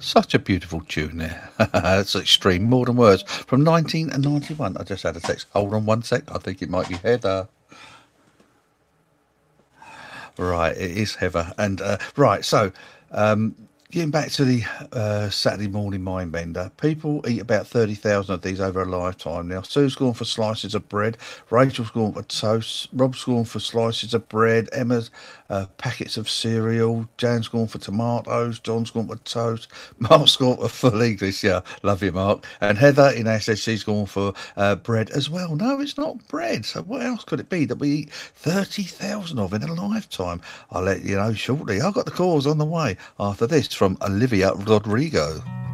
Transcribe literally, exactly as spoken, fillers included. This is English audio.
Such a beautiful tune there. That's extreme. More than words. From nineteen ninety-one. I just had a text. Hold on one sec. I think it might be Heather. Right, it is Heather. And uh, right, so um, getting back to the uh, Saturday morning mind bender, people eat about thirty thousand of these over a lifetime. Now, Sue's gone for slices of bread, Rachel's gone for toast, Rob's gone for slices of bread, Emma's uh, packets of cereal, Jan's gone for tomatoes, John's gone for toast, Mark's gone for full English. Yeah, love you, Mark. And Heather in our says she's gone for uh, bread as well. No, it's not bread. So what else could it be that we eat thirty thousand of in a lifetime? I'll let you know shortly. I've got the calls on the way after this from Olivia Rodrigo.